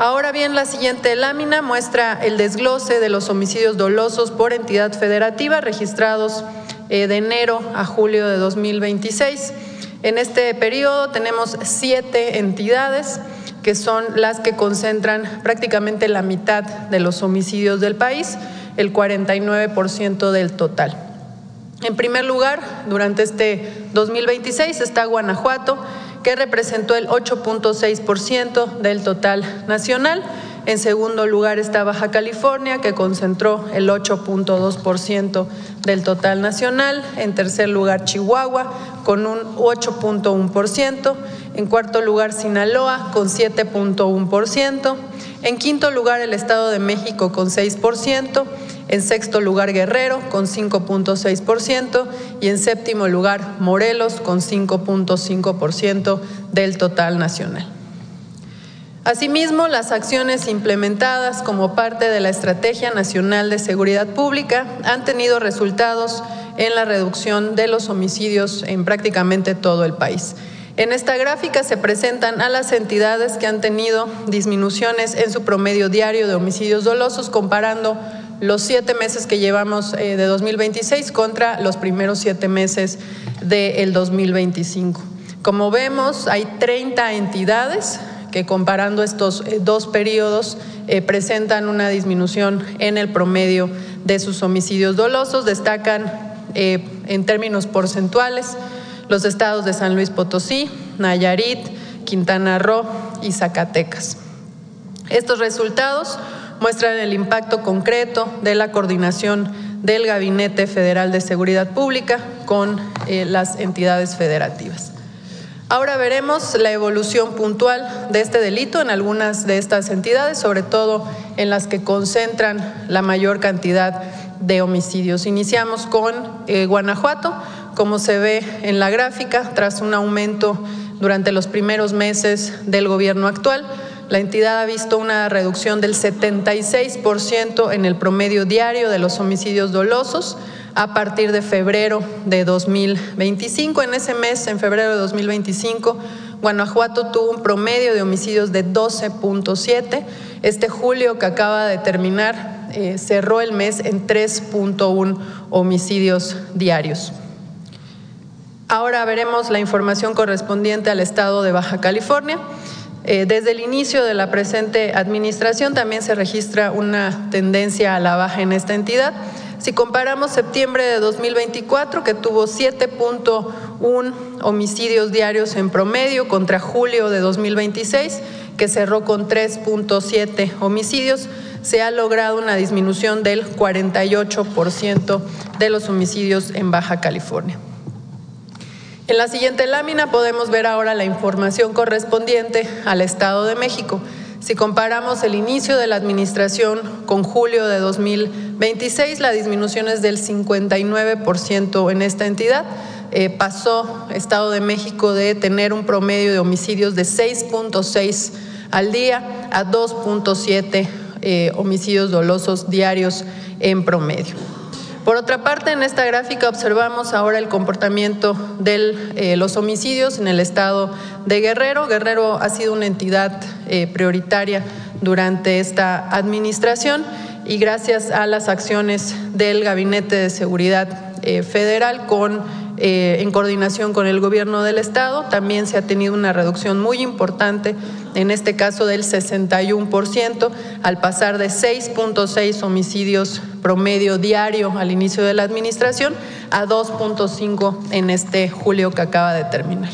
Ahora bien, la siguiente lámina muestra el desglose de los homicidios dolosos por entidad federativa registrados de enero a julio de 2026. En este periodo tenemos 7 entidades que son las que concentran prácticamente la mitad de los homicidios del país, el 49% del total. En primer lugar, durante este 2026 está Guanajuato, que representó el 8.6% del total nacional. En segundo lugar está Baja California, que concentró el 8.2% del total nacional. En tercer lugar, Chihuahua, con un 8.1%. En cuarto lugar, Sinaloa, con 7.1%. En quinto lugar, el Estado de México, con 6%. En sexto lugar, Guerrero, con 5.6%. Y en séptimo lugar, Morelos, con 5.5% del total nacional. Asimismo, las acciones implementadas como parte de la Estrategia Nacional de Seguridad Pública han tenido resultados en la reducción de los homicidios en prácticamente todo el país. En esta gráfica se presentan a las entidades que han tenido disminuciones en su promedio diario de homicidios dolosos, comparando los 7 meses que llevamos de 2026 contra los primeros 7 meses del 2025. Como vemos, hay 30 entidades que, comparando estos 2 periodos, presentan una disminución en el promedio de sus homicidios dolosos. Destacan en términos porcentuales los estados de San Luis Potosí, Nayarit, Quintana Roo y Zacatecas. Estos resultados muestran el impacto concreto de la coordinación del Gabinete Federal de Seguridad Pública con las entidades federativas. Ahora veremos la evolución puntual de este delito en algunas de estas entidades, sobre todo en las que concentran la mayor cantidad de homicidios. Iniciamos con Guanajuato. Como se ve en la gráfica, tras un aumento durante los primeros meses del gobierno actual, la entidad ha visto una reducción del 76% en el promedio diario de los homicidios dolosos a partir de febrero de 2025. En ese mes, en febrero de 2025, Guanajuato tuvo un promedio de homicidios de 12.7. Este julio que acaba de terminar cerró el mes en 3.1 homicidios diarios. Ahora veremos la información correspondiente al estado de Baja California. Desde el inicio de la presente administración también se registra una tendencia a la baja en esta entidad. Si comparamos septiembre de 2024, que tuvo 7.1 homicidios diarios en promedio, contra julio de 2026, que cerró con 3.7 homicidios, se ha logrado una disminución del 48% de los homicidios en Baja California. En la siguiente lámina podemos ver ahora la información correspondiente al Estado de México. Si comparamos el inicio de la administración con julio de 2026, la disminución es del 59% en esta entidad. Pasó Estado de México de tener un promedio de homicidios de 6.6 al día a 2.7 homicidios dolosos diarios en promedio. Por otra parte, en esta gráfica observamos ahora el comportamiento de los homicidios en el estado de Guerrero. Guerrero ha sido una entidad prioritaria durante esta administración y gracias a las acciones del Gabinete de Seguridad Federal en coordinación con el gobierno del estado, también se ha tenido una reducción muy importante, en este caso del 61%, al pasar de 6.6 homicidios promedio diario al inicio de la administración a 2.5 en este julio que acaba de terminar.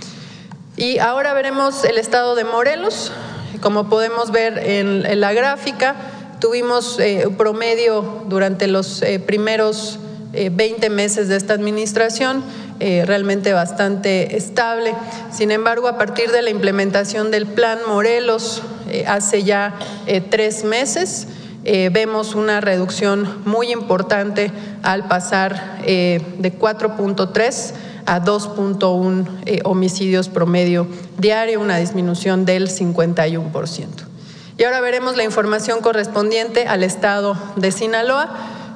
Y ahora veremos el estado de Morelos. Como podemos ver en la gráfica, tuvimos un promedio durante los primeros 20 meses de esta administración realmente bastante estable. Sin embargo, a partir de la implementación del Plan Morelos hace ya 3 meses, vemos una reducción muy importante al pasar de 4.3 a 2.1 homicidios promedio diario, una disminución del 51%. Y ahora veremos la información correspondiente al estado de Sinaloa.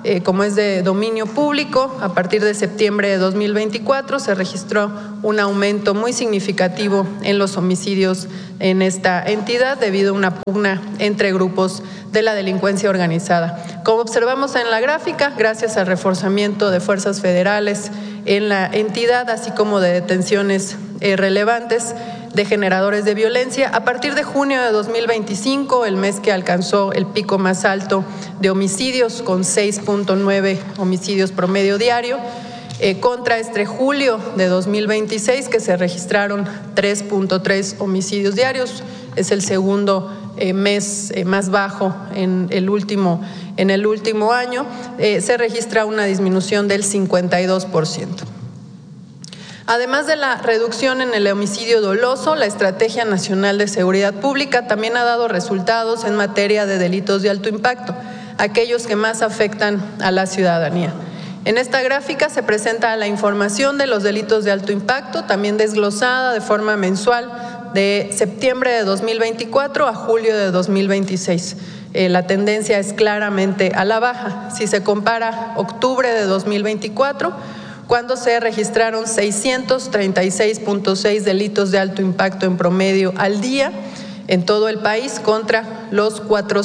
como es de dominio público, a partir de septiembre de 2024 se registró un aumento muy significativo en los homicidios en esta entidad debido a una pugna entre grupos de la delincuencia organizada. Como observamos en la gráfica, gracias al reforzamiento de fuerzas federales en la entidad, así como de detenciones relevantes de generadores de violencia, a partir de junio de 2025, el mes que alcanzó el pico más alto de homicidios, con 6.9 homicidios promedio diario, contra julio de 2026, que se registraron 3.3 homicidios diarios. Es el segundo mes más bajo en el último año. Se registra una disminución del 52%. Además de la reducción en el homicidio doloso, la Estrategia Nacional de Seguridad Pública también ha dado resultados en materia de delitos de alto impacto, aquellos que más afectan a la ciudadanía. En esta gráfica se presenta la información de los delitos de alto impacto, también desglosada de forma mensual de septiembre de 2024 a julio de 2026. La tendencia es claramente a la baja. Si se compara octubre de 2024, cuando se registraron 636.6 delitos de alto impacto en promedio al día en todo el país, contra los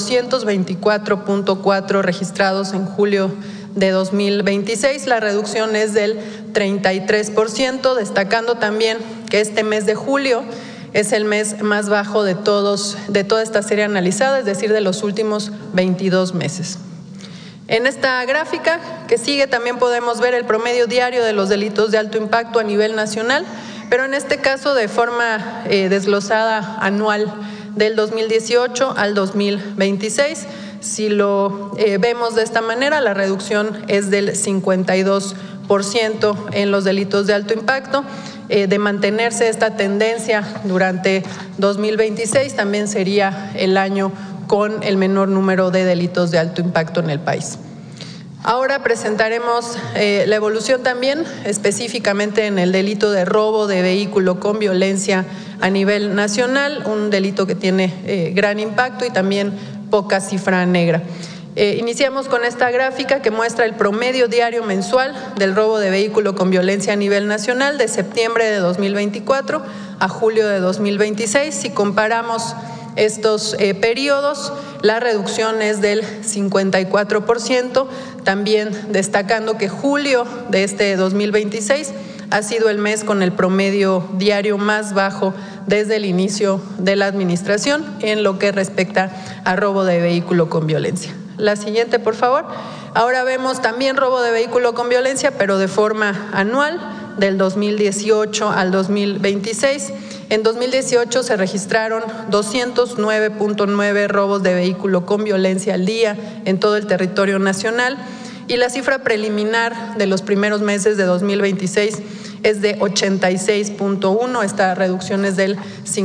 424.4 registrados en julio de 2026, la reducción es del 33%, destacando también que este mes de julio es el mes más bajo de toda esta serie analizada, es decir, de los últimos 22 meses. En esta gráfica que sigue también podemos ver el promedio diario de los delitos de alto impacto a nivel nacional, pero en este caso de forma desglosada anual del 2018 al 2026. Si lo vemos de esta manera, la reducción es del 52% en los delitos de alto impacto. De mantenerse esta tendencia durante 2026, también sería el año con el menor número de delitos de alto impacto en el país. Ahora presentaremos la evolución también específicamente en el delito de robo de vehículo con violencia a nivel nacional, un delito que tiene gran impacto y también poca cifra negra. Iniciamos con esta gráfica que muestra el promedio diario mensual del robo de vehículo con violencia a nivel nacional de septiembre de 2024 a julio de 2026. Si comparamos estos periodos, la reducción es del 54%, también destacando que julio de este 2026 ha sido el mes con el promedio diario más bajo desde el inicio de la administración en lo que respecta a robo de vehículo con violencia. La siguiente, por favor. Ahora vemos también robo de vehículo con violencia, pero de forma anual, del 2018 al 2026. En 2018 se registraron 209.9 robos de vehículo con violencia al día en todo el territorio nacional, y la cifra preliminar de los primeros meses de 2026 es de 86.1, esta reducción es del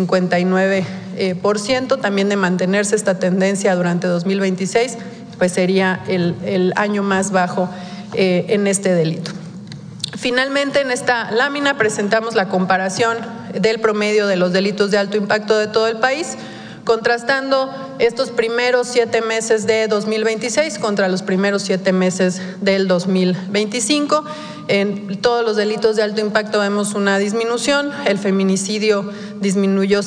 59%, también de mantenerse esta tendencia durante 2026, pues sería el año más bajo en este delito. Finalmente, en esta lámina presentamos la comparación del promedio de los delitos de alto impacto de todo el país, contrastando estos primeros 7 meses de 2026 contra los primeros 7 meses del 2025. En todos los delitos de alto impacto vemos una disminución. El feminicidio disminuyó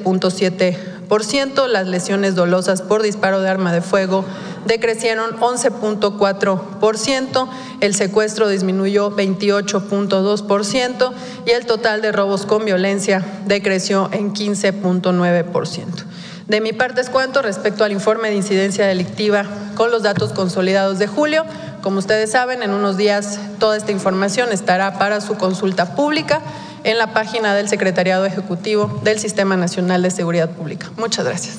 7.7%, las lesiones dolosas por disparo de arma de fuego decrecieron 11.4%, el secuestro disminuyó 28.2% y el total de robos con violencia decreció en 15.9%. De mi parte es cuanto respecto al informe de incidencia delictiva con los datos consolidados de julio. Como ustedes saben, en unos días toda esta información estará para su consulta pública en la página del Secretariado Ejecutivo del Sistema Nacional de Seguridad Pública. Muchas gracias.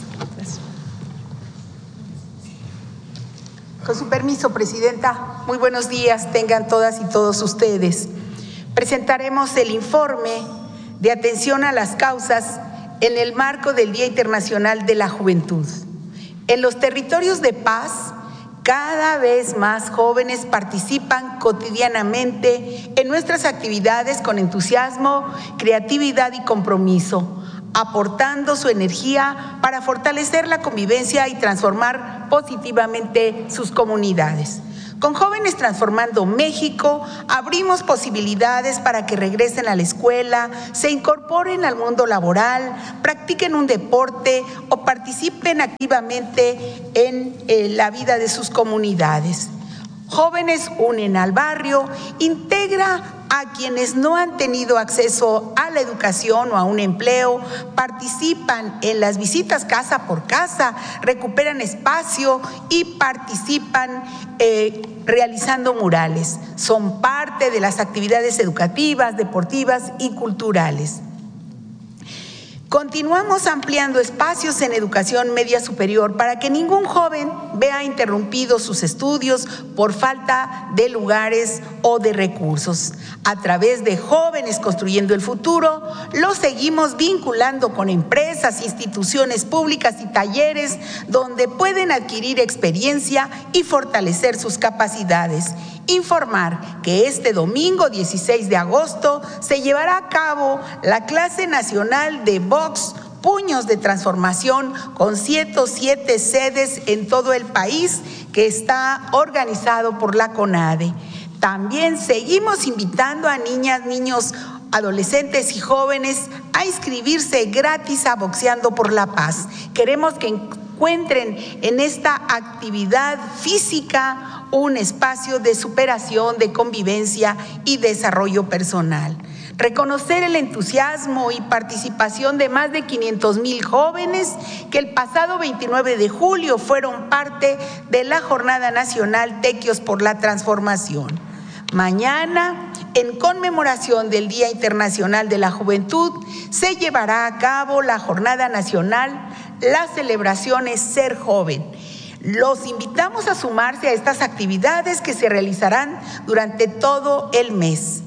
Con su permiso, Presidenta, muy buenos días tengan todas y todos ustedes. Presentaremos el informe de atención a las causas en el marco del Día Internacional de la Juventud. En los territorios de paz, cada vez más jóvenes participan cotidianamente en nuestras actividades con entusiasmo, creatividad y compromiso, aportando su energía para fortalecer la convivencia y transformar positivamente sus comunidades. Con Jóvenes Transformando México, abrimos posibilidades para que regresen a la escuela, se incorporen al mundo laboral, practiquen un deporte o participen activamente en la vida de sus comunidades. Jóvenes Unen al Barrio integra a quienes no han tenido acceso a la educación o a un empleo, participan en las visitas casa por casa, recuperan espacio y participan realizando murales. Son parte de las actividades educativas, deportivas y culturales. Continuamos ampliando espacios en educación media superior para que ningún joven vea interrumpidos sus estudios por falta de lugares o de recursos. A través de Jóvenes Construyendo el Futuro, los seguimos vinculando con empresas, instituciones públicas y talleres donde pueden adquirir experiencia y fortalecer sus capacidades. Informar que este domingo 16 de agosto se llevará a cabo la clase nacional de box Puños de Transformación con 107 sedes en todo el país que está organizado por la CONADE. También seguimos invitando a niñas, niños, adolescentes y jóvenes a inscribirse gratis a Boxeando por la Paz. Queremos que encuentren en esta actividad física un espacio de superación, de convivencia y desarrollo personal. Reconocer el entusiasmo y participación de más de 500,000 jóvenes que el pasado 29 de julio fueron parte de la Jornada Nacional Tequios por la Transformación. Mañana, en conmemoración del Día Internacional de la Juventud, se llevará a cabo la Jornada Nacional, la celebración es Ser Joven. Los invitamos a sumarse a estas actividades que se realizarán durante todo el mes.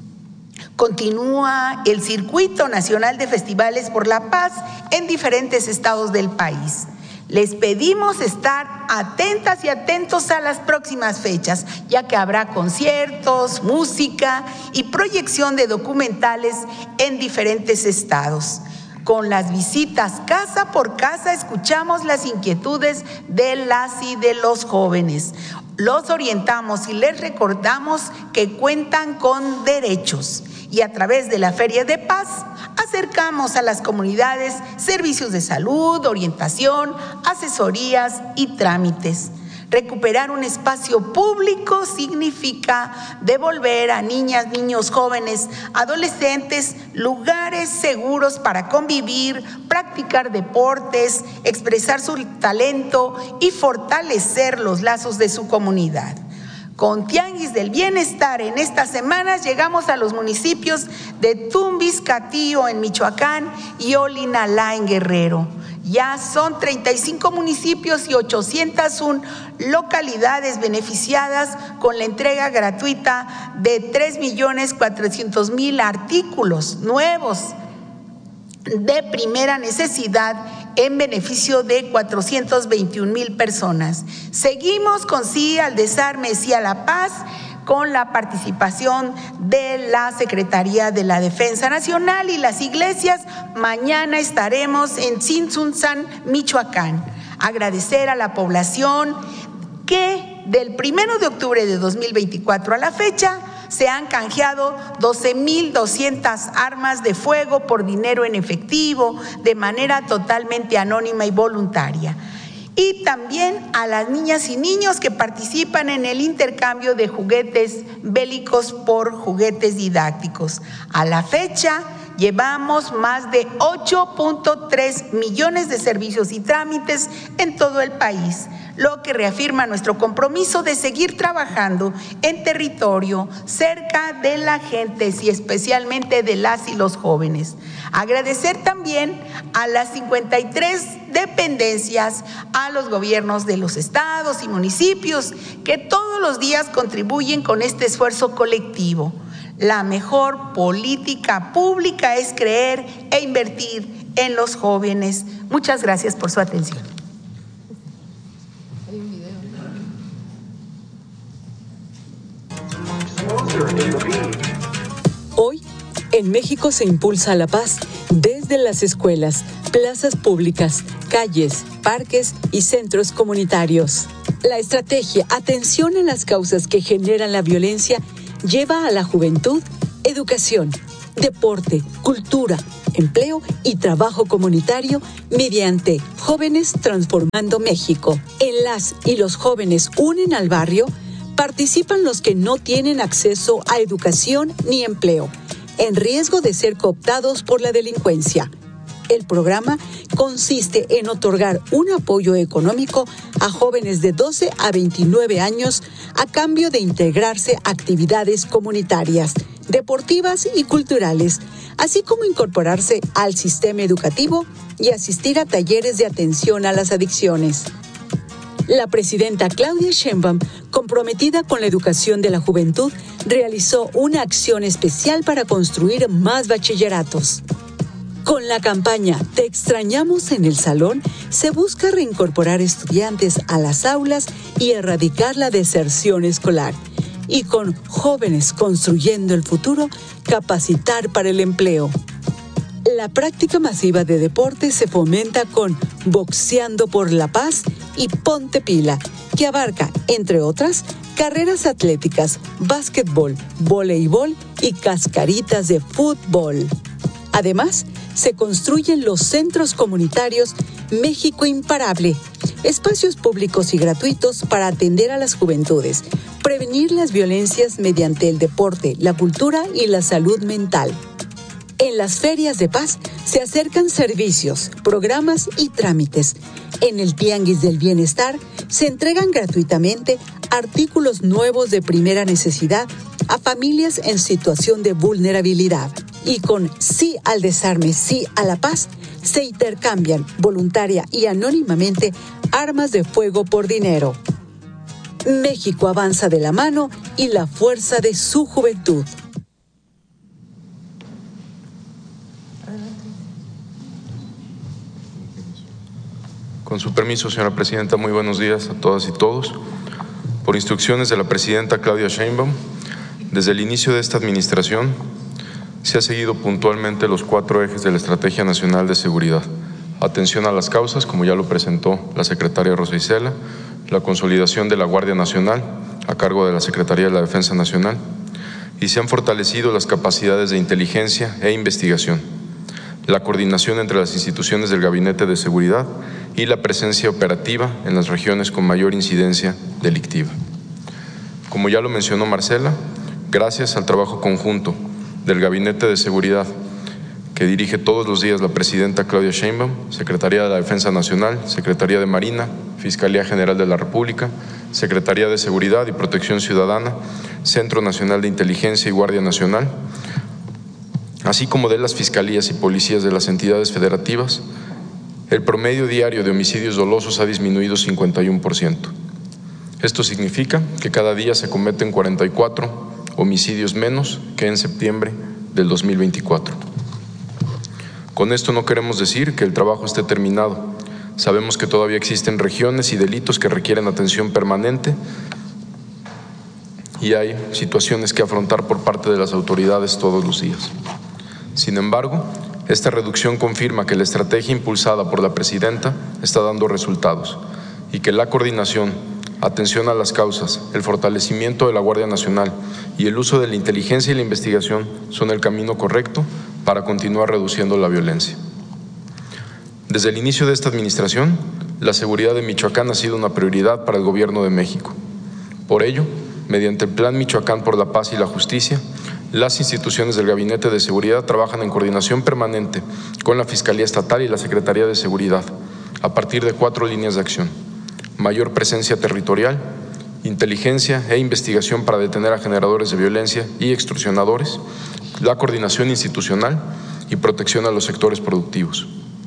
Continúa el Circuito Nacional de Festivales por la Paz en diferentes estados del país. Les pedimos estar atentas y atentos a las próximas fechas, ya que habrá conciertos, música y proyección de documentales en diferentes estados. Con las visitas casa por casa escuchamos las inquietudes de las y de los jóvenes. Los orientamos y les recordamos que cuentan con derechos. Y a través de la Feria de Paz acercamos a las comunidades servicios de salud, orientación, asesorías y trámites. Recuperar un espacio público significa devolver a niñas, niños, jóvenes, adolescentes lugares seguros para convivir, practicar deportes, expresar su talento y fortalecer los lazos de su comunidad. Con Tianguis del Bienestar en estas semanas llegamos a los municipios de Tumbis, Catío en Michoacán y Olinalá en Guerrero. Ya son 35 municipios y 801 localidades beneficiadas con la entrega gratuita de 3.400.000 artículos nuevos de primera necesidad en beneficio de 421,000 personas. Seguimos con Sí al Desarme, Sí a la Paz, con la participación de la Secretaría de la Defensa Nacional y las iglesias. Mañana estaremos en Tzintzuntzan, Michoacán. Agradecer a la población que del 1 de octubre de 2024 a la fecha se han canjeado 12,200 armas de fuego por dinero en efectivo de manera totalmente anónima y voluntaria. Y también a las niñas y niños que participan en el intercambio de juguetes bélicos por juguetes didácticos. A la fecha llevamos más de 8.3 millones de servicios y trámites en todo el país, lo que reafirma nuestro compromiso de seguir trabajando en territorio, cerca de la gente y especialmente de las y los jóvenes. Agradecer también a las 53 dependencias, a los gobiernos de los estados y municipios que todos los días contribuyen con este esfuerzo colectivo. La mejor política pública es creer e invertir en los jóvenes. Muchas gracias por su atención. Hoy, en México se impulsa la paz desde las escuelas, plazas públicas, calles, parques y centros comunitarios. La estrategia Atención a las causas que generan la violencia lleva a la juventud educación, deporte, cultura, empleo y trabajo comunitario mediante Jóvenes Transformando México. En las y los jóvenes unen al barrio, participan los que no tienen acceso a educación ni empleo, en riesgo de ser cooptados por la delincuencia. El programa consiste en otorgar un apoyo económico a jóvenes de 12 a 29 años a cambio de integrarse a actividades comunitarias, deportivas y culturales, así como incorporarse al sistema educativo y asistir a talleres de atención a las adicciones. La presidenta Claudia Sheinbaum, comprometida con la educación de la juventud, realizó una acción especial para construir más bachilleratos. Con la campaña Te extrañamos en el salón, se busca reincorporar estudiantes a las aulas y erradicar la deserción escolar. Y con Jóvenes Construyendo el Futuro, capacitar para el empleo. La práctica masiva de deporte se fomenta con Boxeando por la Paz y Ponte Pila, que abarca, entre otras, carreras atléticas, básquetbol, voleibol y cascaritas de fútbol. Además, se construyen los centros comunitarios México Imparable, espacios públicos y gratuitos para atender a las juventudes, prevenir las violencias mediante el deporte, la cultura y la salud mental. En las ferias de paz se acercan servicios, programas y trámites. En el Tianguis del Bienestar se entregan gratuitamente artículos nuevos de primera necesidad a familias en situación de vulnerabilidad. Y con Sí al Desarme, Sí a la Paz, se intercambian voluntaria y anónimamente armas de fuego por dinero. México avanza de la mano y la fuerza de su juventud. Con su permiso, señora presidenta, muy buenos días a todas y todos. Por instrucciones de la presidenta Claudia Sheinbaum, desde el inicio de esta administración se ha seguido puntualmente los 4 ejes de la Estrategia Nacional de Seguridad. Atención a las causas, como ya lo presentó la secretaria Rosa Isela, la consolidación de la Guardia Nacional a cargo de la Secretaría de la Defensa Nacional, y se han fortalecido las capacidades de inteligencia e investigación, la coordinación entre las instituciones del Gabinete de Seguridad y la presencia operativa en las regiones con mayor incidencia delictiva. Como ya lo mencionó Marcela, gracias al trabajo conjunto del Gabinete de Seguridad que dirige todos los días la presidenta Claudia Sheinbaum, Secretaría de la Defensa Nacional, Secretaría de Marina, Fiscalía General de la República, Secretaría de Seguridad y Protección Ciudadana, Centro Nacional de Inteligencia y Guardia Nacional, así como de las fiscalías y policías de las entidades federativas, el promedio diario de homicidios dolosos ha disminuido 51%. Esto significa que cada día se cometen 44 homicidios menos que en septiembre del 2024. Con esto no queremos decir que el trabajo esté terminado. Sabemos que todavía existen regiones y delitos que requieren atención permanente y hay situaciones que afrontar por parte de las autoridades todos los días. Sin embargo, esta reducción confirma que la estrategia impulsada por la presidenta está dando resultados y que la coordinación, atención a las causas, el fortalecimiento de la Guardia Nacional y el uso de la inteligencia y la investigación son el camino correcto para continuar reduciendo la violencia. Desde el inicio de esta administración, la seguridad de Michoacán ha sido una prioridad para el Gobierno de México. Por ello, mediante el Plan Michoacán por la Paz y la Justicia, las instituciones del Gabinete de Seguridad trabajan en coordinación permanente con la Fiscalía Estatal y la Secretaría de Seguridad, a partir de 4 líneas de acción: mayor presencia territorial, inteligencia e investigación para detener a generadores de violencia y extorsionadores, la coordinación institucional y protección a los sectores productivos.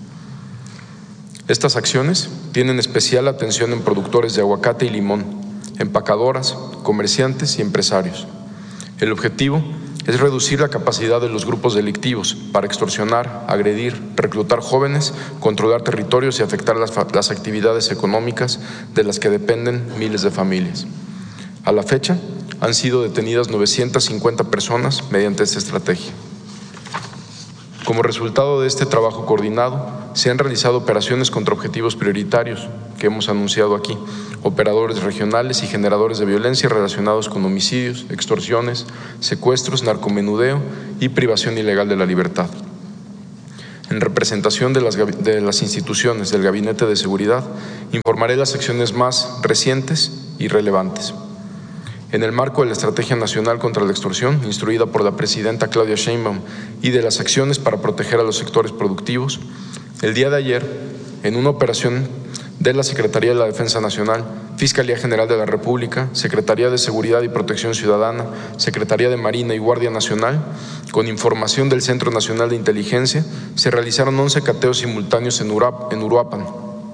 Estas acciones tienen especial atención en productores de aguacate y limón, empacadoras, comerciantes y empresarios. El objetivo es reducir la capacidad de los grupos delictivos para extorsionar, agredir, reclutar jóvenes, controlar territorios y afectar las actividades económicas de las que dependen miles de familias. A la fecha, han sido detenidas 950 personas mediante esta estrategia. Como resultado de este trabajo coordinado, se han realizado operaciones contra objetivos prioritarios que hemos anunciado aquí, operadores regionales y generadores de violencia relacionados con homicidios, extorsiones, secuestros, narcomenudeo y privación ilegal de la libertad. En representación de las instituciones del Gabinete de Seguridad, informaré las acciones más recientes y relevantes. En el marco de la Estrategia Nacional contra la Extorsión, instruida por la presidenta Claudia Sheinbaum, y de las acciones para proteger a los sectores productivos, el día de ayer, en una operación de la Secretaría de la Defensa Nacional, Fiscalía General de la República, Secretaría de Seguridad y Protección Ciudadana, Secretaría de Marina y Guardia Nacional, con información del Centro Nacional de Inteligencia, se realizaron 11 cateos simultáneos en Uruapan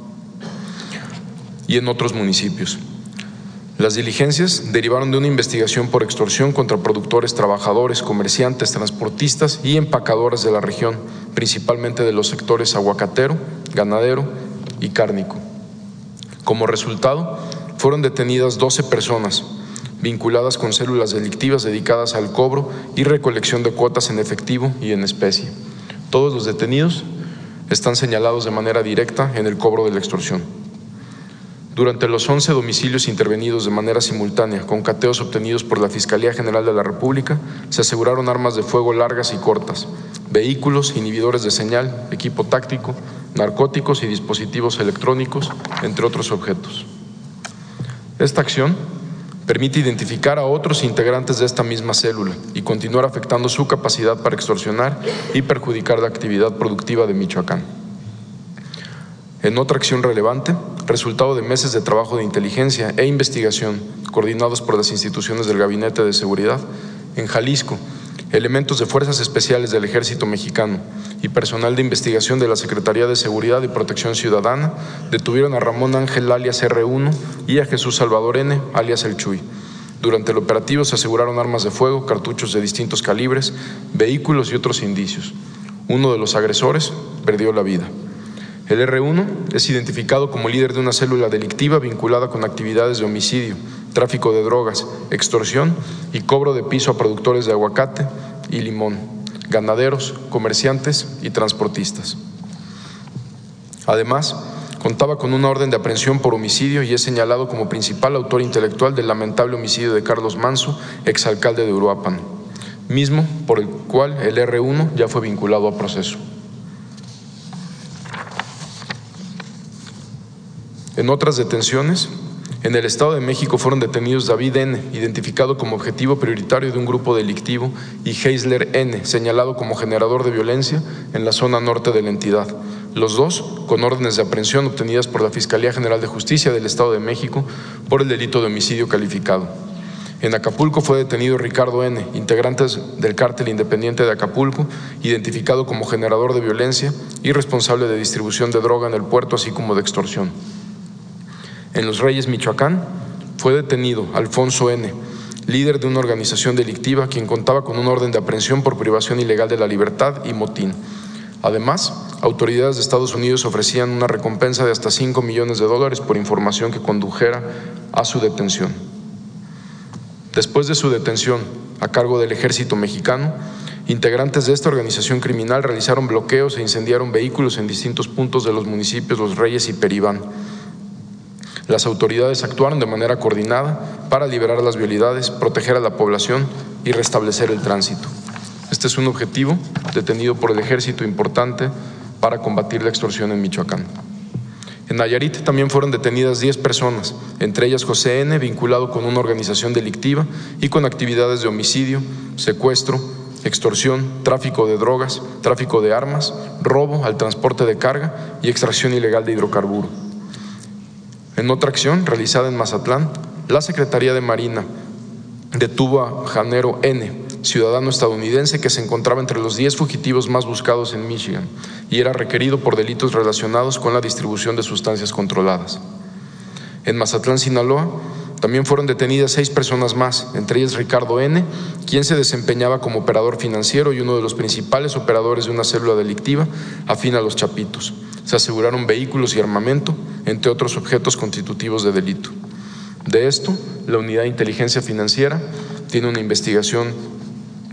y en otros municipios. Las diligencias derivaron de una investigación por extorsión contra productores, trabajadores, comerciantes, transportistas y empacadoras de la región, principalmente de los sectores aguacatero, ganadero y cárnico. Como resultado, fueron detenidas 12 personas vinculadas con células delictivas dedicadas al cobro y recolección de cuotas en efectivo y en especie. Todos los detenidos están señalados de manera directa en el cobro de la extorsión. Durante los 11 domicilios intervenidos de manera simultánea con cateos obtenidos por la Fiscalía General de la República, se aseguraron armas de fuego largas y cortas, vehículos, inhibidores de señal, equipo táctico, narcóticos y dispositivos electrónicos, entre otros objetos. Esta acción permite identificar a otros integrantes de esta misma célula y continuar afectando su capacidad para extorsionar y perjudicar la actividad productiva de Michoacán. En otra acción relevante, resultado de meses de trabajo de inteligencia e investigación coordinados por las instituciones del Gabinete de Seguridad, en Jalisco, elementos de Fuerzas Especiales del Ejército Mexicano y personal de investigación de la Secretaría de Seguridad y Protección Ciudadana detuvieron a Ramón Ángel alias R1 y a Jesús Salvador N alias El Chuy. Durante el operativo se aseguraron armas de fuego, cartuchos de distintos calibres, vehículos y otros indicios. Uno de los agresores perdió la vida. El R1 es identificado como líder de una célula delictiva vinculada con actividades de homicidio, tráfico de drogas, extorsión y cobro de piso a productores de aguacate y limón, ganaderos, comerciantes y transportistas. Además, contaba con una orden de aprehensión por homicidio y es señalado como principal autor intelectual del lamentable homicidio de Carlos Manso, exalcalde de Uruapan, mismo por el cual el R1 ya fue vinculado a proceso. En otras detenciones, en el Estado de México fueron detenidos David N., identificado como objetivo prioritario de un grupo delictivo, y Heisler N., señalado como generador de violencia en la zona norte de la entidad. Los dos con órdenes de aprehensión obtenidas por la Fiscalía General de Justicia del Estado de México por el delito de homicidio calificado. En Acapulco fue detenido Ricardo N., integrante del Cártel Independiente de Acapulco, identificado como generador de violencia y responsable de distribución de droga en el puerto, así como de extorsión. En Los Reyes, Michoacán, fue detenido Alfonso N., líder de una organización delictiva, quien contaba con una orden de aprehensión por privación ilegal de la libertad y motín. Además, autoridades de Estados Unidos ofrecían una recompensa de hasta $5 millones por información que condujera a su detención. Después de su detención, a cargo del Ejército Mexicano, integrantes de esta organización criminal realizaron bloqueos e incendiaron vehículos en distintos puntos de los municipios Los Reyes y Peribán. Las autoridades actuaron de manera coordinada para liberar las vialidades, proteger a la población y restablecer el tránsito. Este es un objetivo detenido por el Ejército importante para combatir la extorsión en Michoacán. En Nayarit también fueron detenidas 10 personas, entre ellas José N., vinculado con una organización delictiva y con actividades de homicidio, secuestro, extorsión, tráfico de drogas, tráfico de armas, robo al transporte de carga y extracción ilegal de hidrocarburo. En otra acción realizada en Mazatlán, la Secretaría de Marina detuvo a Janero N., ciudadano estadounidense que se encontraba entre los 10 fugitivos más buscados en Michigan y era requerido por delitos relacionados con la distribución de sustancias controladas. En Mazatlán, Sinaloa, también fueron detenidas 6 personas más, entre ellas Ricardo N., quien se desempeñaba como operador financiero y uno de los principales operadores de una célula delictiva afín a los Chapitos. Se aseguraron vehículos y armamento, entre otros objetos constitutivos de delito. De esto, la Unidad de Inteligencia Financiera tiene una investigación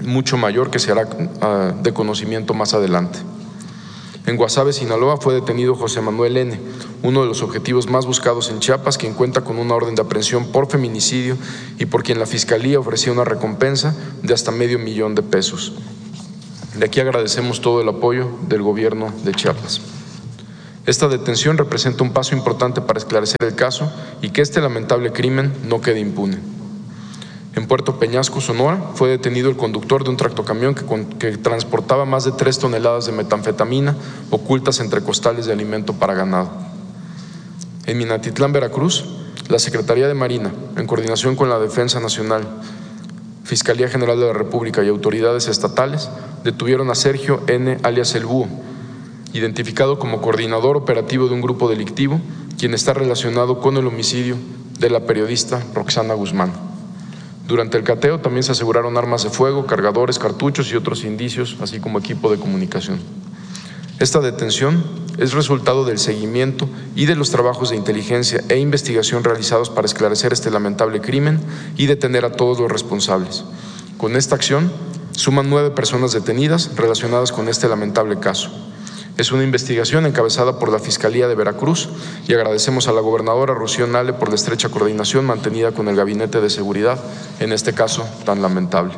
mucho mayor que se hará de conocimiento más adelante. En Guasave, Sinaloa, fue detenido José Manuel N., uno de los objetivos más buscados en Chiapas, quien cuenta con una orden de aprehensión por feminicidio y por quien la Fiscalía ofrecía una recompensa de hasta $500,000 de pesos. De aquí agradecemos todo el apoyo del gobierno de Chiapas. Esta detención representa un paso importante para esclarecer el caso y que este lamentable crimen no quede impune. En Puerto Peñasco, Sonora, fue detenido el conductor de un tractocamión que transportaba más de 3 toneladas de metanfetamina ocultas entre costales de alimento para ganado. En Minatitlán, Veracruz, la Secretaría de Marina, en coordinación con la Defensa Nacional, Fiscalía General de la República y autoridades estatales, detuvieron a Sergio N., alias El Búho, identificado como coordinador operativo de un grupo delictivo, quien está relacionado con el homicidio de la periodista Roxana Guzmán. Durante el cateo también se aseguraron armas de fuego, cargadores, cartuchos y otros indicios, así como equipo de comunicación. Esta detención es resultado del seguimiento y de los trabajos de inteligencia e investigación realizados para esclarecer este lamentable crimen y detener a todos los responsables. Con esta acción suman 9 personas detenidas relacionadas con este lamentable caso. Es una investigación encabezada por la Fiscalía de Veracruz y agradecemos a la gobernadora Rocío Nale por la estrecha coordinación mantenida con el Gabinete de Seguridad en este caso tan lamentable.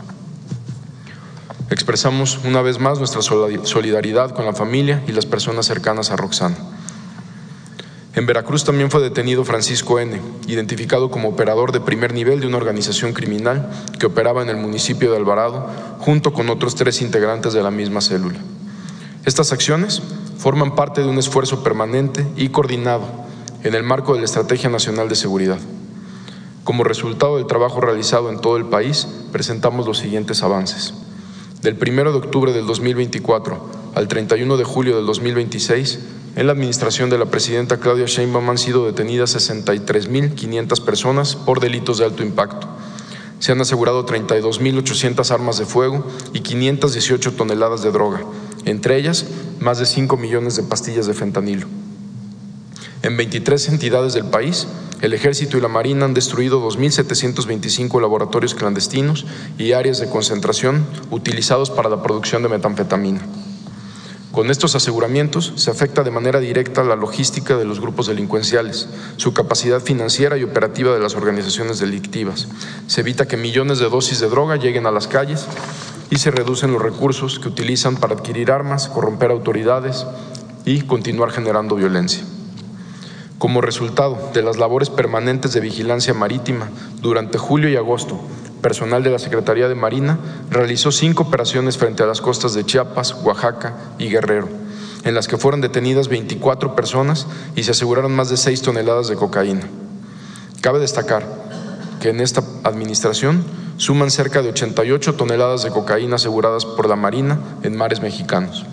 Expresamos una vez más nuestra solidaridad con la familia y las personas cercanas a Roxana. En Veracruz también fue detenido Francisco N., identificado como operador de primer nivel de una organización criminal que operaba en el municipio de Alvarado, junto con otros 3 integrantes de la misma célula. Estas acciones forman parte de un esfuerzo permanente y coordinado en el marco de la Estrategia Nacional de Seguridad. Como resultado del trabajo realizado en todo el país, presentamos los siguientes avances. Del 1 de octubre del 2024 al 31 de julio del 2026, en la administración de la presidenta Claudia Sheinbaum han sido detenidas 63,500 personas por delitos de alto impacto. Se han asegurado 32,800 armas de fuego y 518 toneladas de droga, entre ellas más de 5 millones de pastillas de fentanilo. En 23 entidades del país, el Ejército y la Marina han destruido 2,725 laboratorios clandestinos y áreas de concentración utilizados para la producción de metanfetamina. Con estos aseguramientos se afecta de manera directa la logística de los grupos delincuenciales, su capacidad financiera y operativa de las organizaciones delictivas. Se evita que millones de dosis de droga lleguen a las calles y se reducen los recursos que utilizan para adquirir armas, corromper autoridades y continuar generando violencia. Como resultado de las labores permanentes de vigilancia marítima, durante julio y agosto, personal de la Secretaría de Marina realizó 5 operaciones frente a las costas de Chiapas, Oaxaca y Guerrero, en las que fueron detenidas 24 personas y se aseguraron más de 6 toneladas de cocaína. Cabe destacar que en esta administración suman cerca de 88 toneladas de cocaína aseguradas por la Marina en mares mexicanos.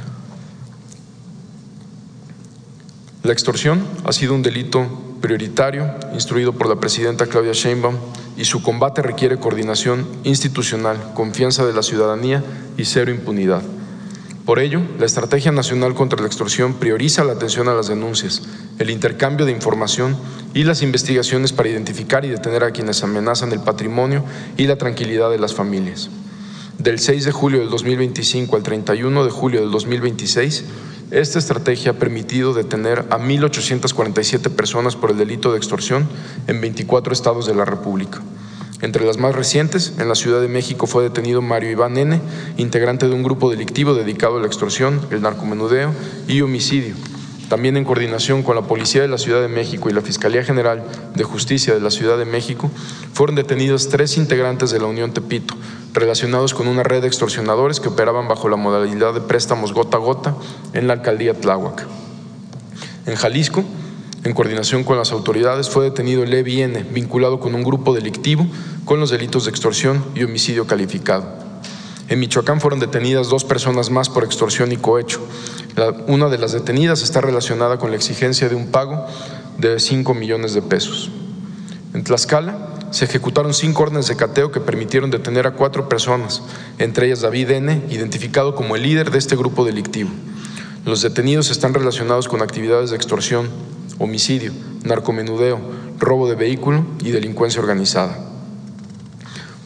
La extorsión ha sido un delito prioritario instruido por la presidenta Claudia Sheinbaum y su combate requiere coordinación institucional, confianza de la ciudadanía y cero impunidad. Por ello, la Estrategia Nacional contra la Extorsión prioriza la atención a las denuncias, el intercambio de información y las investigaciones para identificar y detener a quienes amenazan el patrimonio y la tranquilidad de las familias. Del 6 de julio del 2025 al 31 de julio del 2026, esta estrategia ha permitido detener a 1,847 personas por el delito de extorsión en 24 estados de la República. Entre las más recientes, en la Ciudad de México fue detenido Mario Iván N., integrante de un grupo delictivo dedicado a la extorsión, el narcomenudeo y homicidio. También en coordinación con la Policía de la Ciudad de México y la Fiscalía General de Justicia de la Ciudad de México, fueron detenidos 3 integrantes de la Unión Tepito, relacionados con una red de extorsionadores que operaban bajo la modalidad de préstamos gota a gota en la alcaldía Tláhuac. En Jalisco, en coordinación con las autoridades, fue detenido Levi N., vinculado con un grupo delictivo con los delitos de extorsión y homicidio calificado. En Michoacán fueron detenidas 2 personas más por extorsión y cohecho. Una de las detenidas está relacionada con la exigencia de un pago de 5 millones de pesos. En Tlaxcala se ejecutaron 5 órdenes de cateo que permitieron detener a 4 personas, entre ellas David N., identificado como el líder de este grupo delictivo. Los detenidos están relacionados con actividades de extorsión, homicidio, narcomenudeo, robo de vehículo y delincuencia organizada.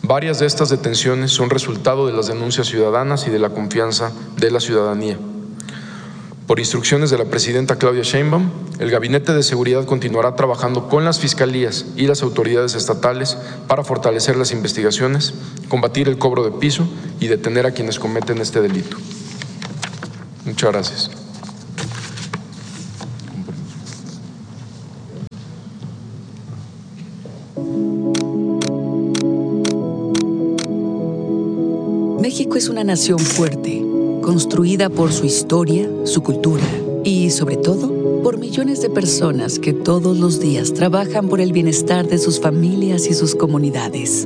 Varias de estas detenciones son resultado de las denuncias ciudadanas y de la confianza de la ciudadanía. Por instrucciones de la presidenta Claudia Sheinbaum, el Gabinete de Seguridad continuará trabajando con las fiscalías y las autoridades estatales para fortalecer las investigaciones, combatir el cobro de piso y detener a quienes cometen este delito. Muchas gracias. México es una nación fuerte, construida por su historia, su cultura y, sobre todo, por millones de personas que todos los días trabajan por el bienestar de sus familias y sus comunidades.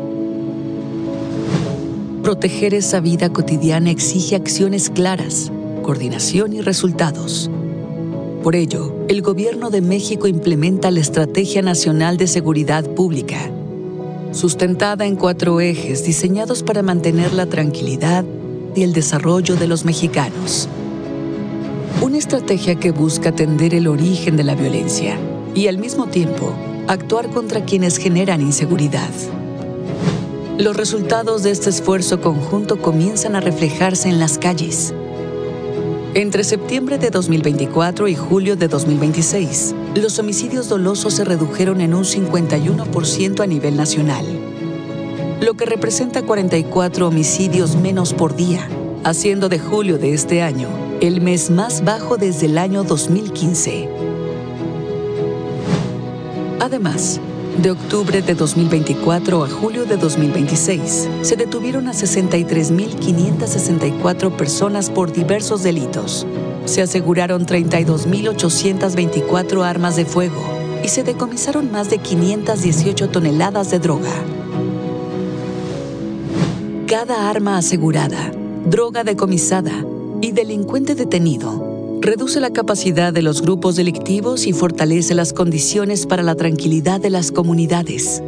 Proteger esa vida cotidiana exige acciones claras, coordinación y resultados. Por ello, el Gobierno de México implementa la Estrategia Nacional de Seguridad Pública, sustentada en 4 ejes diseñados para mantener la tranquilidad y el desarrollo de los mexicanos. Una estrategia que busca atender el origen de la violencia y, al mismo tiempo, actuar contra quienes generan inseguridad. Los resultados de este esfuerzo conjunto comienzan a reflejarse en las calles. Entre septiembre de 2024 y julio de 2026, los homicidios dolosos se redujeron en un 51% a nivel nacional, lo que representa 44 homicidios menos por día, haciendo de julio de este año el mes más bajo desde el año 2015. Además, de octubre de 2024 a julio de 2026, se detuvieron a 63.564 personas por diversos delitos. Se aseguraron 32.824 armas de fuego y se decomisaron más de 518 toneladas de droga. Cada arma asegurada, droga decomisada y delincuente detenido reduce la capacidad de los grupos delictivos y fortalece las condiciones para la tranquilidad de las comunidades.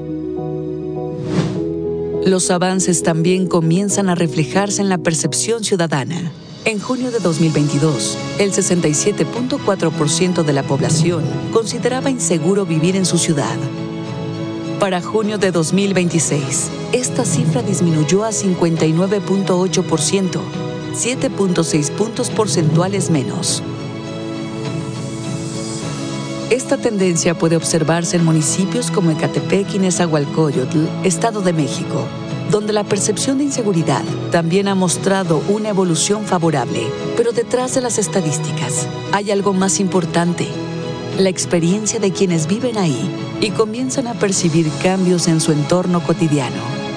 Los avances también comienzan a reflejarse en la percepción ciudadana. En junio de 2022, el 67.4% de la población consideraba inseguro vivir en su ciudad. Para junio de 2026, esta cifra disminuyó a 59.8%, 7.6 puntos porcentuales menos. Esta tendencia puede observarse en municipios como Ecatepec y Nezahualcóyotl, Estado de México, donde la percepción de inseguridad también ha mostrado una evolución favorable. Pero detrás de las estadísticas hay algo más importante: la experiencia de quienes viven ahí y comienzan a percibir cambios en su entorno cotidiano.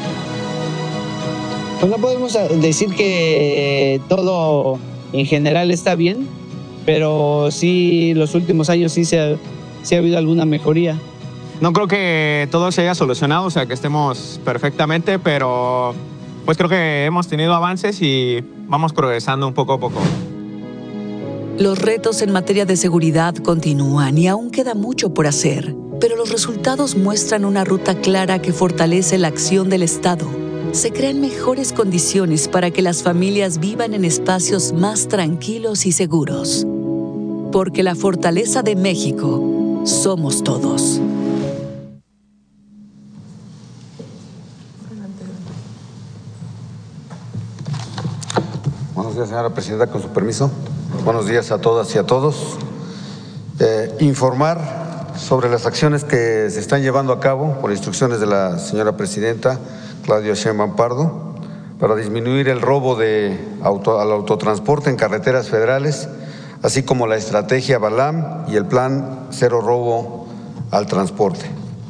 Pues no podemos decir que todo en general está bien, pero sí los últimos años sí ha habido alguna mejoría. No creo que todo se haya solucionado, o sea, que estemos perfectamente, pero pues creo que hemos tenido avances y vamos progresando un poco a poco. Los retos en materia de seguridad continúan y aún queda mucho por hacer, pero los resultados muestran una ruta clara que fortalece la acción del Estado. Se crean mejores condiciones para que las familias vivan en espacios más tranquilos y seguros. Porque la fortaleza de México somos todos. Buenos días, señora presidenta, con su permiso. Buenos días a todas y a todos. Informar sobre las acciones que se están llevando a cabo por instrucciones de la señora presidenta Claudia Sheinbaum Pardo para disminuir el robo al autotransporte en carreteras federales, así como la estrategia Balam y el plan Cero Robo al Transporte.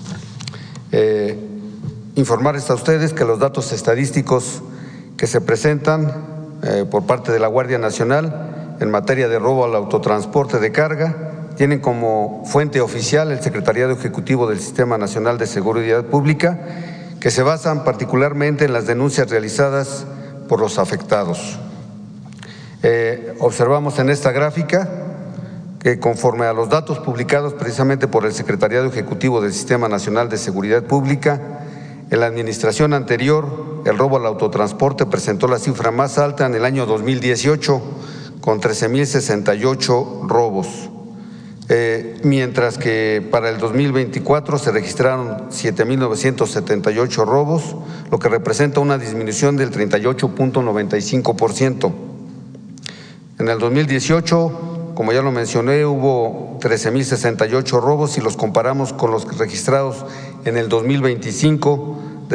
Informarles a ustedes que los datos estadísticos que se presentan por parte de la Guardia Nacional en materia de robo al autotransporte de carga tienen como fuente oficial el Secretariado Ejecutivo del Sistema Nacional de Seguridad Pública, que se basan particularmente en las denuncias realizadas por los afectados. Observamos en esta gráfica que conforme a los datos publicados precisamente por el Secretariado Ejecutivo del Sistema Nacional de Seguridad Pública, en la administración anterior, el robo al autotransporte presentó la cifra más alta en el año 2018, con 13.068 robos. mientras que para el 2024 se registraron 7,978 robos, lo que representa una disminución del 38.95%. En el 2018, como ya lo mencioné, hubo 13,068 robos. Si los comparamos con los registrados en el 2025, de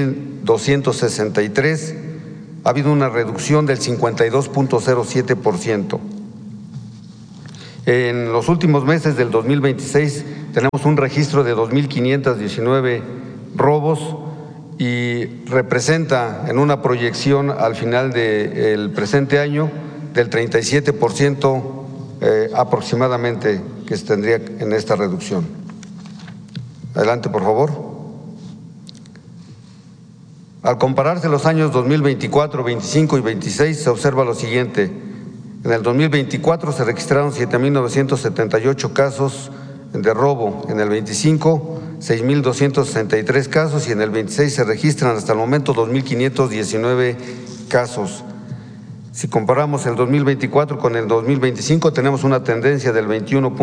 6,263, ha habido una reducción del 52.07%. En los últimos meses del 2026 tenemos un registro de 2,519 robos y representa en una proyección al final del presente año del 37% aproximadamente que se tendría en esta reducción. Adelante, por favor. Al compararse los años 2024, 25 y 26, se observa lo siguiente. En el 2024 se registraron 7,978 casos de robo, en el 25, 6,263 casos y en el 26 se registran hasta el momento 2,519 casos. Si comparamos el 2024 con el 2025, tenemos una tendencia del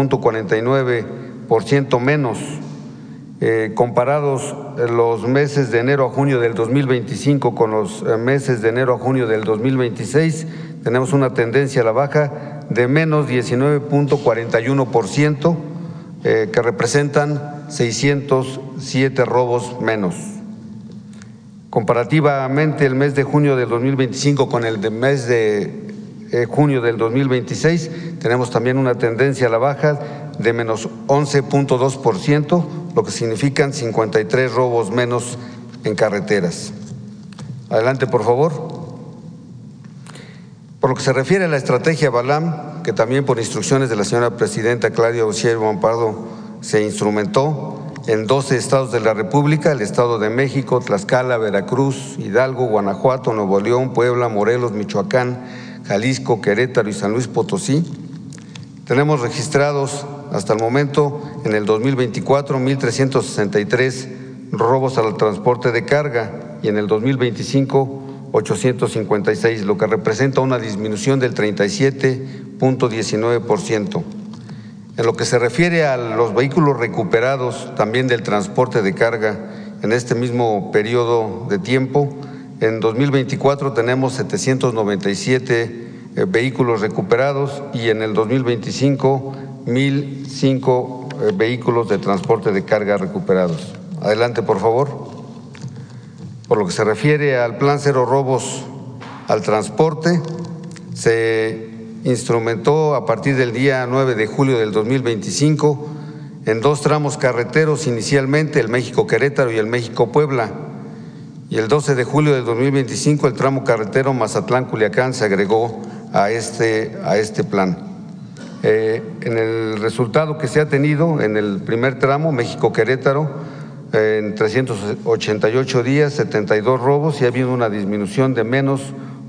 21.49% menos. Comparados los meses de enero a junio del 2025 con los meses de enero a junio del 2026, tenemos una tendencia a la baja de menos 19.41%, que representan 607 robos menos. Comparativamente, el mes de junio del 2025 con el mes de junio del 2026, tenemos también una tendencia a la baja de menos 11.2%, lo que significan 53 robos menos en carreteras. Adelante, por favor. Por lo que se refiere a la estrategia Balam, que también por instrucciones de la señora presidenta Claudia Sheinbaum Pardo se instrumentó en 12 estados de la República: el Estado de México, Tlaxcala, Veracruz, Hidalgo, Guanajuato, Nuevo León, Puebla, Morelos, Michoacán, Jalisco, Querétaro y San Luis Potosí. Tenemos registrados hasta el momento en el 2024 1,363 robos al transporte de carga y en el 2025 856, lo que representa una disminución del 37.19%. En lo que se refiere a los vehículos recuperados también del transporte de carga en este mismo periodo de tiempo, en 2024 tenemos 797 vehículos recuperados y en el 2025 1,005 vehículos de transporte de carga recuperados. Adelante, por favor. Por lo que se refiere al Plan Cero Robos al Transporte, se instrumentó a partir del día 9 de julio del 2025 en 2 tramos carreteros inicialmente, el México-Querétaro y el México-Puebla, y el 12 de julio del 2025 el tramo carretero Mazatlán-Culiacán se agregó a este plan. En el resultado que se ha tenido en el primer tramo, México-Querétaro, en 388 días, 72 robos y ha habido una disminución de menos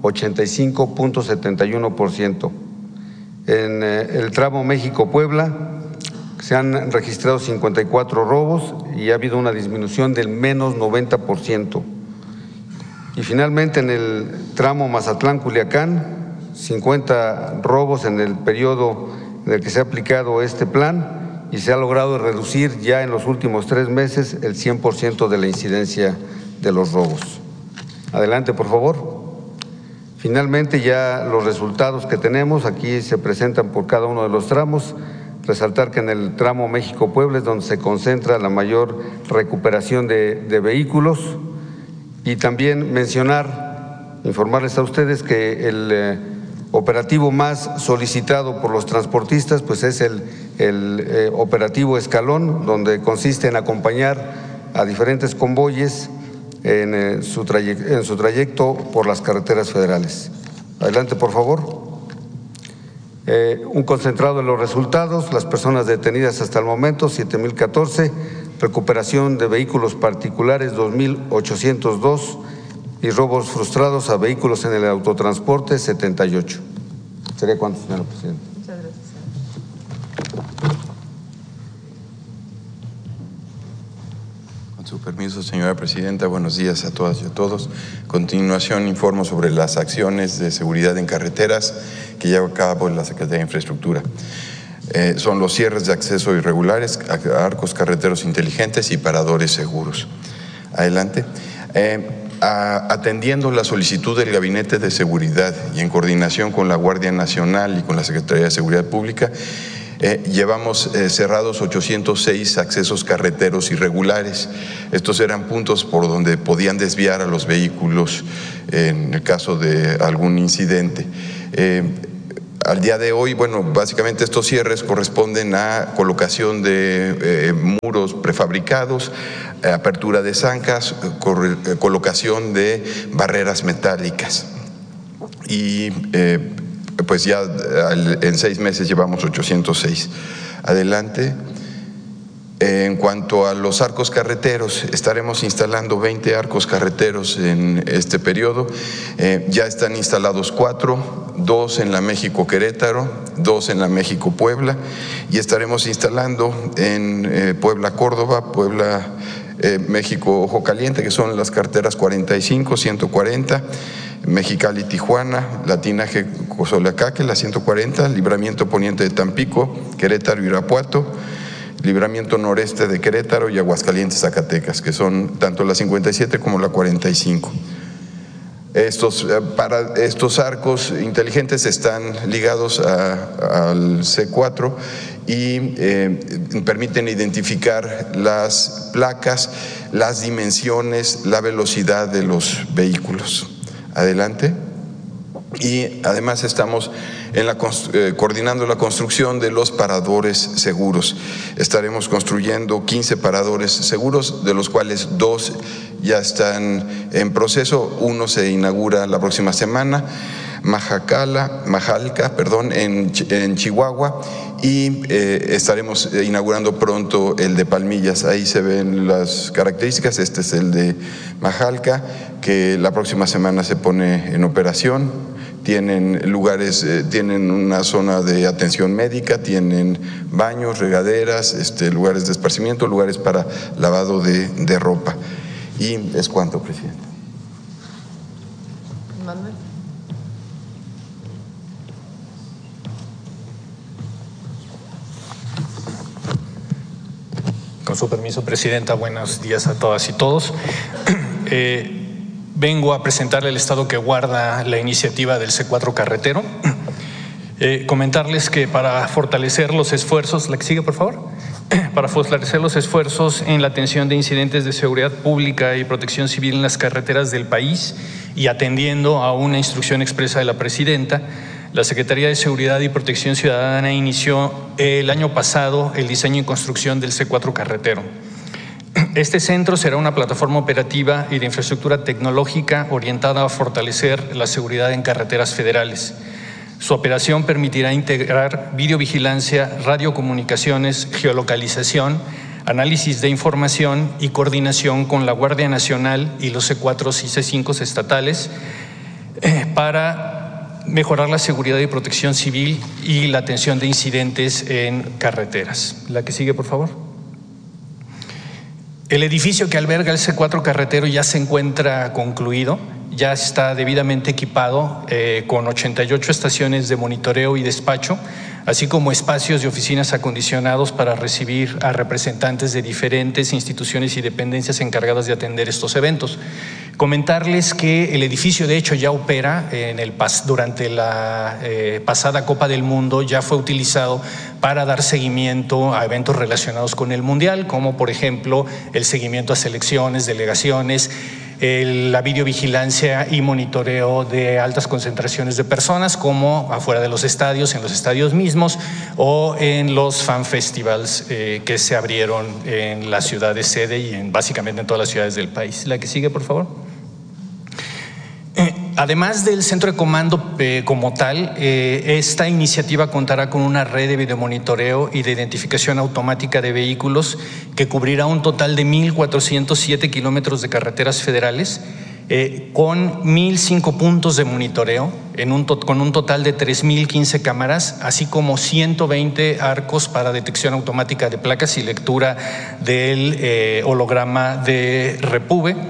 85.71%. En el tramo México-Puebla se han registrado 54 robos y ha habido una disminución del menos 90%. Y finalmente en el tramo Mazatlán-Culiacán, 50 robos en el periodo en el que se ha aplicado este plan y se ha logrado reducir ya en los últimos 3 meses el 100% de la incidencia de los robos. Adelante, por favor. Finalmente, ya los resultados que tenemos aquí se presentan por cada uno de los tramos. Resaltar que en el tramo México-Puebla es donde se concentra la mayor recuperación de vehículos y también informarles a ustedes que el operativo más solicitado por los transportistas pues es el operativo Escalón, donde consiste en acompañar a diferentes convoyes en su trayecto por las carreteras federales. Adelante, por favor. Un concentrado de los resultados: las personas detenidas hasta el momento 7,014, recuperación de vehículos particulares 2,802 y robos frustrados a vehículos en el autotransporte 78. ¿Sería cuánto, señora presidenta? Muchas gracias. Con su permiso, señora presidenta, buenos días a todas y a todos. A continuación, informo sobre las acciones de seguridad en carreteras que lleva a cabo la Secretaría de Infraestructura. son los cierres de acceso irregulares, arcos carreteros inteligentes y paradores seguros. Adelante. Atendiendo la solicitud del Gabinete de Seguridad y en coordinación con la Guardia Nacional y con la Secretaría de Seguridad Pública, llevamos cerrados 806 accesos carreteros irregulares. Estos eran puntos por donde podían desviar a los vehículos en el caso de algún incidente. Al día de hoy, bueno, básicamente estos cierres corresponden a colocación de muros prefabricados, apertura de zanjas, colocación de barreras metálicas. Y pues ya en 6 meses llevamos 806. Adelante. En cuanto a los arcos carreteros, estaremos instalando 20 arcos carreteros en este periodo. Ya están instalados 4, 2 en la México-Querétaro, 2 en la México-Puebla, y estaremos instalando en Puebla-Córdoba, Puebla México-Ojo Caliente, que son las carreteras 45, 140, Mexicali-Tijuana, Latinaje-Cozoleacaque, la 140, Libramiento Poniente de Tampico, Querétaro-Irapuato, Libramiento Noreste de Querétaro y Aguascalientes-Zacatecas, que son tanto la 57 como la 45. Para estos arcos inteligentes están ligados al C4 y permiten identificar las placas, las dimensiones, la velocidad de los vehículos. Adelante. Y además estamos coordinando la construcción de los paradores seguros. Estaremos construyendo 15 paradores seguros, de los cuales 2 ya están en proceso. Uno se inaugura la próxima semana, Majalca, en Chihuahua, y estaremos inaugurando pronto el de Palmillas. Ahí se ven las características. Este es el de Majalca, que la próxima semana se pone en operación. Tienen lugares, tienen una zona de atención médica, tienen baños, regaderas, lugares de esparcimiento, lugares para lavado de ropa. Y es cuanto, presidente. Manuel. Con su permiso, presidenta, buenos días a todas y todos. Vengo a presentarle el estado que guarda la iniciativa del C4 carretero. Comentarles que para fortalecer los esfuerzos, ¿la que sigue, por favor? Para fortalecer los esfuerzos en la atención de incidentes de seguridad pública y protección civil en las carreteras del país y atendiendo a una instrucción expresa de la presidenta, la Secretaría de Seguridad y Protección Ciudadana inició el año pasado el diseño y construcción del C4 carretero. Este centro será una plataforma operativa y de infraestructura tecnológica orientada a fortalecer la seguridad en carreteras federales. Su operación permitirá integrar videovigilancia, radiocomunicaciones, geolocalización, análisis de información y coordinación con la Guardia Nacional y los C4 y C5 estatales para mejorar la seguridad y protección civil y la atención de incidentes en carreteras. La que sigue, por favor. El edificio que alberga el C4 carretero ya se encuentra concluido, ya está debidamente equipado con 88 estaciones de monitoreo y despacho, así como espacios de oficinas acondicionados para recibir a representantes de diferentes instituciones y dependencias encargadas de atender estos eventos. Comentarles que el edificio de hecho ya opera durante la pasada Copa del Mundo, ya fue utilizado para dar seguimiento a eventos relacionados con el Mundial, como por ejemplo el seguimiento a selecciones, delegaciones, la videovigilancia y monitoreo de altas concentraciones de personas, como afuera de los estadios, en los estadios mismos o en los fan festivals que se abrieron en la ciudad de sede y básicamente en todas las ciudades del país. La que sigue, por favor. Además del centro de comando como tal, esta iniciativa contará con una red de videomonitoreo y de identificación automática de vehículos que cubrirá un total de 1,407 kilómetros de carreteras federales, con 1,005 puntos de monitoreo, con un total de 3,015 cámaras, así como 120 arcos para detección automática de placas y lectura del holograma de Repube.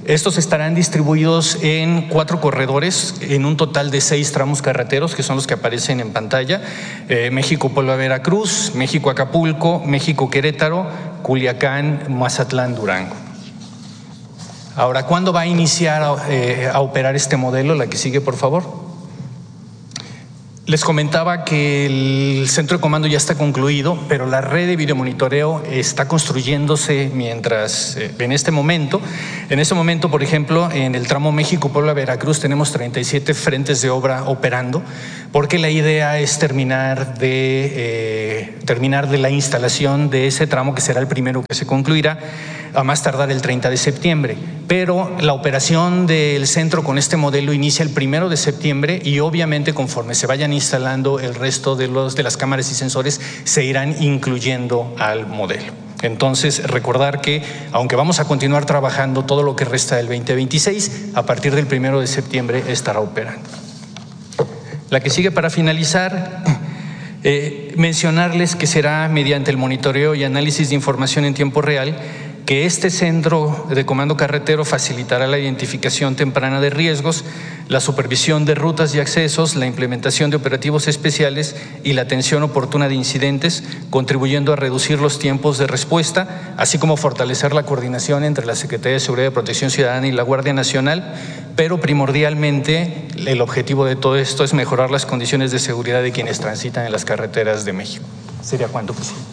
Estos estarán distribuidos en 4 corredores, en un total de 6 tramos carreteros, que son los que aparecen en pantalla: México-Puebla, Veracruz, México-Acapulco, México-Querétaro, Culiacán, Mazatlán, Durango. Ahora, ¿cuándo va a iniciar a operar este modelo? La que sigue, por favor. Les comentaba que el centro de comando ya está concluido, pero la red de videomonitoreo está construyéndose en este momento. En este momento, por ejemplo, en el tramo México-Puebla-Veracruz tenemos 37 frentes de obra operando, porque la idea es terminar de la instalación de ese tramo, que será el primero que se concluirá a más tardar el 30 de septiembre. Pero la operación del centro con este modelo inicia el 1 de septiembre y obviamente conforme se vayan instalando el resto de las cámaras y sensores se irán incluyendo al modelo. Entonces, recordar que aunque vamos a continuar trabajando todo lo que resta del 2026, a partir del 1 de septiembre estará operando. La que sigue, para finalizar, mencionarles que será mediante el monitoreo y análisis de información en tiempo real que este centro de comando carretero facilitará la identificación temprana de riesgos, la supervisión de rutas y accesos, la implementación de operativos especiales y la atención oportuna de incidentes, contribuyendo a reducir los tiempos de respuesta, así como fortalecer la coordinación entre la Secretaría de Seguridad y Protección Ciudadana y la Guardia Nacional, pero primordialmente el objetivo de todo esto es mejorar las condiciones de seguridad de quienes transitan en las carreteras de México. ¿Sería cuánto, presidente?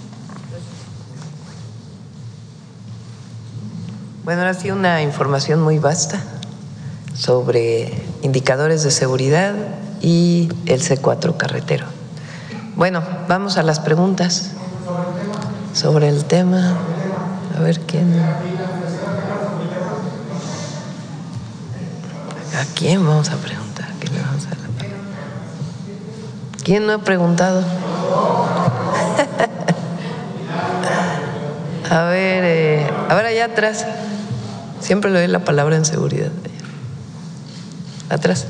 Bueno, ahora sí una información muy vasta sobre indicadores de seguridad y el C4 carretero. Bueno, vamos a las preguntas sobre el tema. A ver quién. ¿A quién vamos a preguntar? ¿Quién no ha preguntado? A ver allá atrás. Siempre le doy la palabra en seguridad. Atrás.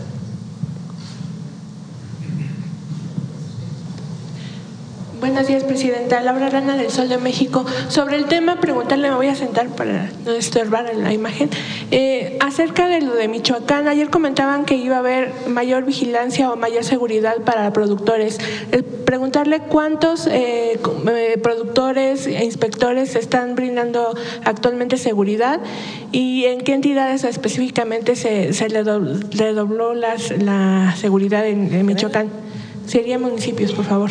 Buenos días, presidenta. Laura Rana, del Sol de México. Sobre el tema, preguntarle, me voy a sentar para no estorbar en la imagen. Acerca de lo de Michoacán, ayer comentaban que iba a haber mayor vigilancia o mayor seguridad para productores. Preguntarle cuántos productores e inspectores están brindando actualmente seguridad y en qué entidades específicamente se le dobló la seguridad en Michoacán. Serían municipios, por favor.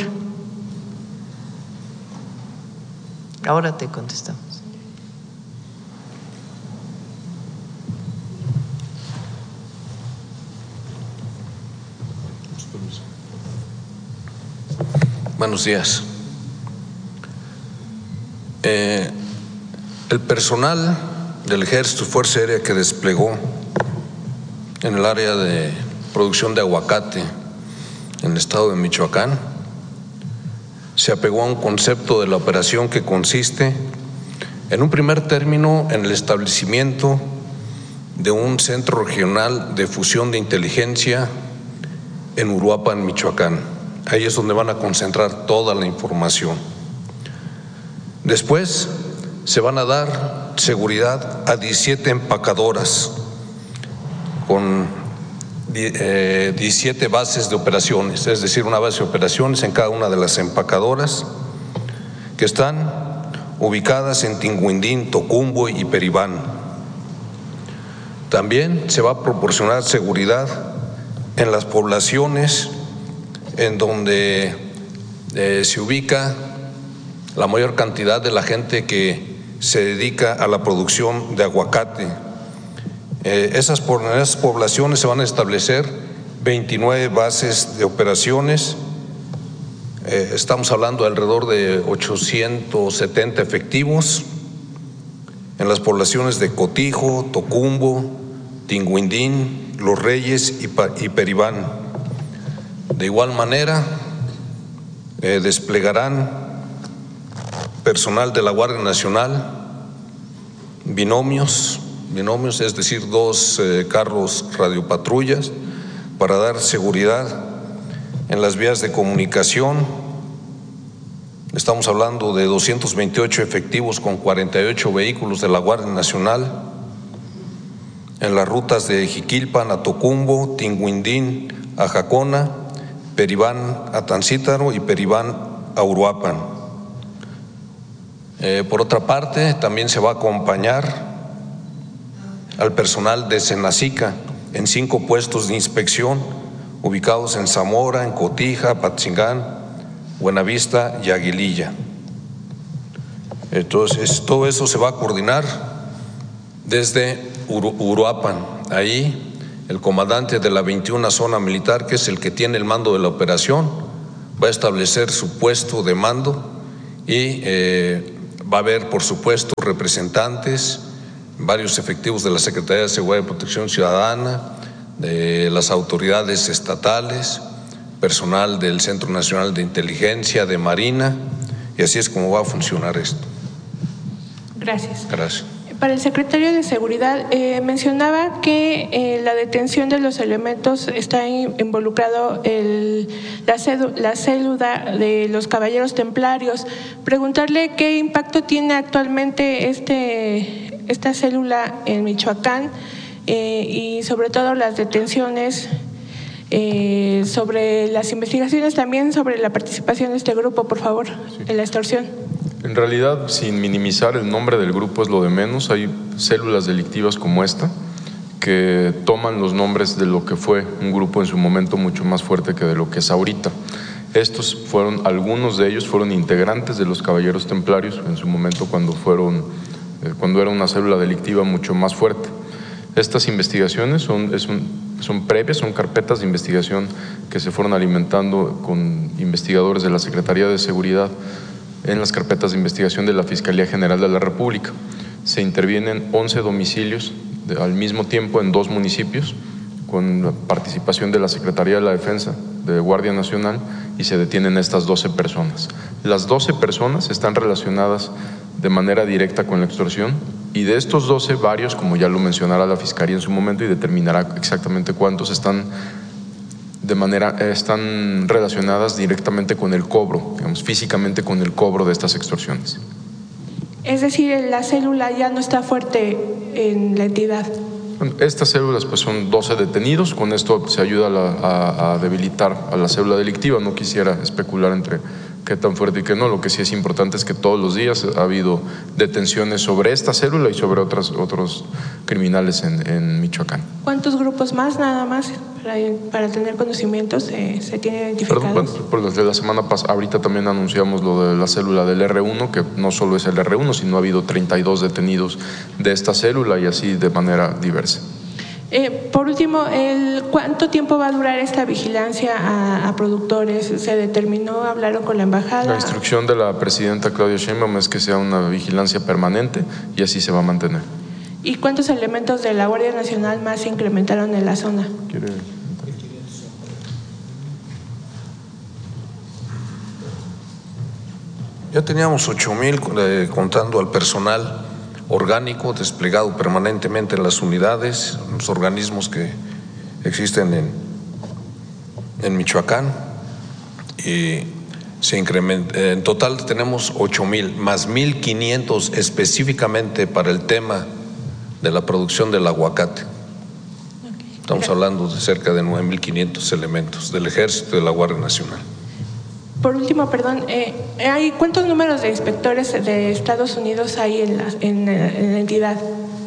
Ahora te contestamos. Buenos días. El personal del Ejército y Fuerza Aérea que desplegó en el área de producción de aguacate en el estado de Michoacán se apegó a un concepto de la operación que consiste en un primer término en el establecimiento de un centro regional de fusión de inteligencia en Uruapan, Michoacán. Ahí es donde van a concentrar toda la información. Después se van a dar seguridad a 17 empacadoras con 17 bases de operaciones, es decir, una base de operaciones en cada una de las empacadoras que están ubicadas en Tinguindín, Tocumbo y Peribán. También se va a proporcionar seguridad en las poblaciones en donde se ubica la mayor cantidad de la gente que se dedica a la producción de aguacate. En esas poblaciones se van a establecer 29 bases de operaciones. Estamos hablando de alrededor de 870 efectivos en las poblaciones de Cotijo, Tocumbo, Tinguindín, Los Reyes y Peribán. De igual manera, desplegarán personal de la Guardia Nacional, binomios, es decir, 2 carros radiopatrullas para dar seguridad en las vías de comunicación. Estamos hablando de 228 efectivos con 48 vehículos de la Guardia Nacional, en las rutas de Jiquilpan a Tocumbo, Tinguindín a Jacona, Peribán a Tancítaro y Peribán a Uruapan. Por otra parte, también se va a acompañar al personal de Senacica en 5 puestos de inspección ubicados en Zamora, en Cotija, Patzingán, Buenavista y Aguililla. Entonces, todo eso se va a coordinar desde Uruapan. Ahí el comandante de la 21 Zona Militar, que es el que tiene el mando de la operación, va a establecer su puesto de mando y va a haber, por supuesto, representantes, varios efectivos de la Secretaría de Seguridad y Protección Ciudadana, de las autoridades estatales, personal del Centro Nacional de Inteligencia, de Marina, y así es como va a funcionar esto. Gracias. Gracias. Para el secretario de Seguridad, mencionaba que la detención de los elementos está involucrado la célula de los Caballeros Templarios. Preguntarle qué impacto tiene actualmente esta célula en Michoacán y sobre todo las detenciones, sobre las investigaciones también sobre la participación de este grupo, por favor, en la extorsión. En realidad, sin minimizar el nombre del grupo es lo de menos, hay células delictivas como esta que toman los nombres de lo que fue un grupo en su momento mucho más fuerte que de lo que es ahorita. Algunos de ellos fueron integrantes de los Caballeros Templarios en su momento cuando era una célula delictiva mucho más fuerte. Estas investigaciones son previas, son carpetas de investigación que se fueron alimentando con investigadores de la Secretaría de Seguridad en las carpetas de investigación de la Fiscalía General de la República. Se intervienen 11 domicilios al mismo tiempo en 2 municipios con la participación de la Secretaría de la Defensa, de Guardia Nacional, y se detienen estas 12 personas. Las 12 personas están relacionadas de manera directa con la extorsión y de estos 12, varios, como ya lo mencionará la Fiscalía en su momento y determinará exactamente cuántos están relacionadas directamente con el cobro, digamos, físicamente con el cobro de estas extorsiones. Es decir, la célula ya no está fuerte en la entidad. Estas células pues son 12 detenidos, con esto se ayuda a debilitar a la célula delictiva. No quisiera especular entre qué tan fuerte y qué no. Lo que sí es importante es que todos los días ha habido detenciones sobre esta célula y sobre otros criminales en Michoacán. ¿Cuántos grupos más, nada más, para tener conocimientos, se tienen identificados? Por de la semana pasada, ahorita también anunciamos lo de la célula del R1, que no solo es el R1, sino ha habido 32 detenidos de esta célula y así de manera diversa. Por último, ¿cuánto tiempo va a durar esta vigilancia a productores? ¿Se determinó? ¿Hablaron con la embajada? La instrucción de la presidenta Claudia Sheinbaum es que sea una vigilancia permanente y así se va a mantener. ¿Y cuántos elementos de la Guardia Nacional más se incrementaron en la zona? Ya teníamos 8,000 contando al personal orgánico desplegado permanentemente en las unidades, en los organismos que existen en Michoacán, y se incrementa. En total tenemos 8,000 más 1,500 específicamente para el tema de la producción del aguacate. Estamos hablando de cerca de 9,500 elementos del Ejército y de la Guardia Nacional. Por último, perdón, ¿cuántos números de inspectores de Estados Unidos hay en la entidad?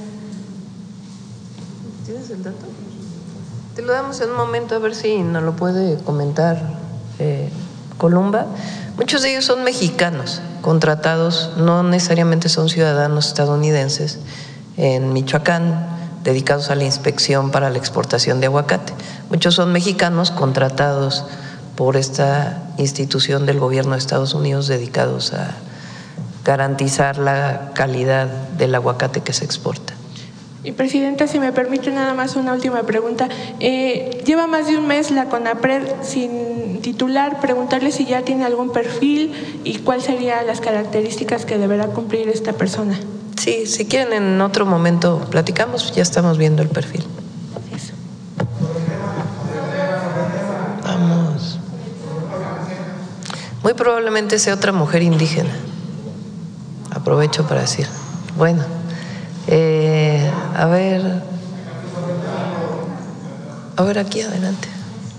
¿Tienes el dato? Te lo damos en un momento a ver si nos lo puede comentar Columba. Muchos de ellos son mexicanos, contratados, no necesariamente son ciudadanos estadounidenses, en Michoacán, dedicados a la inspección para la exportación de aguacate. Muchos son mexicanos contratados por esta institución del gobierno de Estados Unidos dedicados a garantizar la calidad del aguacate que se exporta. Y Presidenta, si me permite nada más una última pregunta. Lleva más de un mes la CONAPRED sin titular. Preguntarle si ya tiene algún perfil y cuáles serían las características que deberá cumplir esta persona. Sí, si quieren en otro momento platicamos, ya estamos viendo el perfil. Eso. Vamos. Muy probablemente sea otra mujer indígena. Aprovecho para decir. Bueno, a ver, A ver, aquí adelante.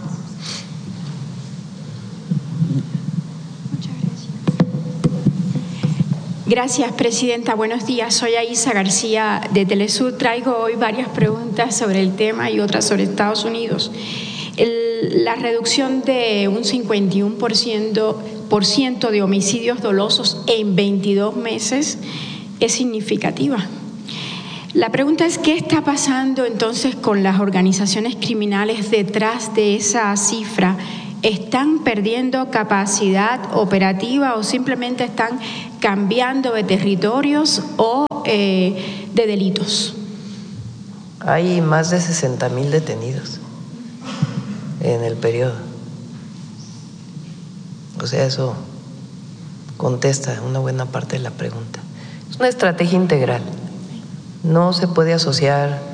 Gracias, presidenta. Buenos días. Soy Aisa García de Telesur. Traigo hoy varias preguntas sobre el tema y otras sobre Estados Unidos. La reducción de un 51% de homicidios dolosos en 22 meses es significativa. La pregunta es, ¿qué está pasando entonces con las organizaciones criminales detrás de esa cifra? ¿Están perdiendo capacidad operativa o simplemente están cambiando de territorios o de delitos? Hay más de 60,000 detenidos en el periodo. O sea, eso contesta una buena parte de la pregunta. Es una estrategia integral. No se puede asociar